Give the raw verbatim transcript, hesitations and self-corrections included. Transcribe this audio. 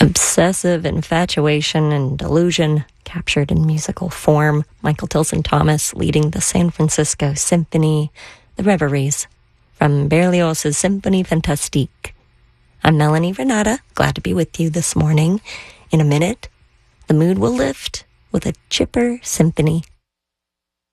Obsessive infatuation and delusion captured in musical form. Michael Tilson Thomas leading the San Francisco Symphony, the Reveries, from Berlioz's Symphonie Fantastique. I'm Melanie Renata, glad to be with you this morning. In a minute, the mood will lift with a chipper symphony